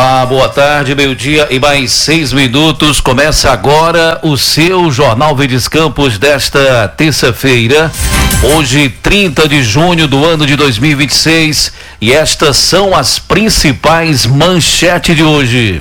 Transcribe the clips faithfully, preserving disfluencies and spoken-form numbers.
Olá, boa tarde, meio-dia e mais seis minutos. Começa agora o seu Jornal Verdes Campos desta terça-feira, hoje trinta de junho do ano de dois mil e vinte e seis, e estas são as principais manchetes de hoje.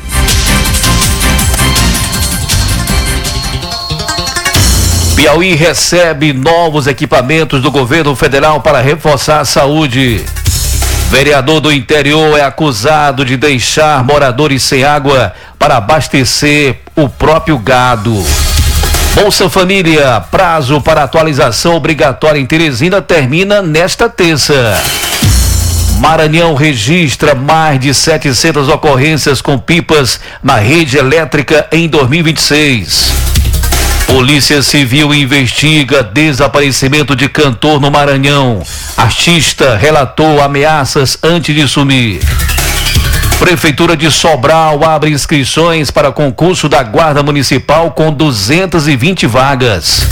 Piauí recebe novos equipamentos do governo federal para reforçar a saúde. Vereador do interior é acusado de deixar moradores sem água para abastecer o próprio gado. Bolsa Família, prazo para atualização obrigatória em Teresina termina nesta terça. Maranhão registra mais de setecentas ocorrências com pipas na rede elétrica em dois mil e vinte e seis. Polícia Civil investiga desaparecimento de cantor no Maranhão. Artista relatou ameaças antes de sumir. Prefeitura de Sobral abre inscrições para concurso da Guarda Municipal com duzentas e vinte vagas.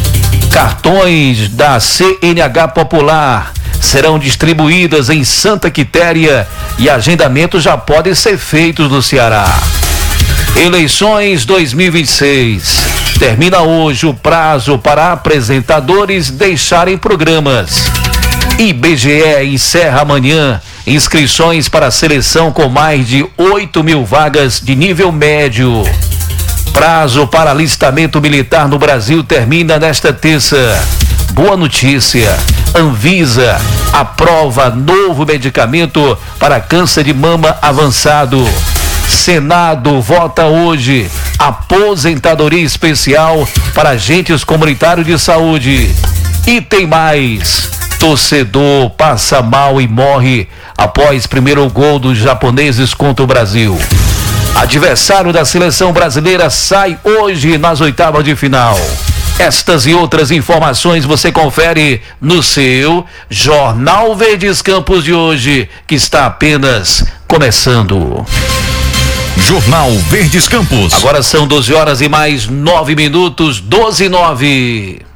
Cartões da C N H Popular serão distribuídas em Santa Quitéria e agendamentos já podem ser feitos no Ceará. Eleições dois mil e vinte e seis. Termina hoje o prazo para apresentadores deixarem programas. I B G E encerra amanhã inscrições para a seleção com mais de oito mil vagas de nível médio. Prazo para alistamento militar no Brasil termina nesta terça. Boa notícia: Anvisa aprova novo medicamento para câncer de mama avançado. Senado vota hoje aposentadoria especial para agentes comunitários de saúde. E tem mais: torcedor passa mal e morre após primeiro gol dos japoneses contra o Brasil. Adversário da seleção brasileira sai hoje nas oitavas de final. Estas e outras informações você confere no seu Jornal Verdes Campos de hoje, que está apenas começando. Jornal Verdes Campos. Agora são doze horas e mais nove minutos, doze e nove.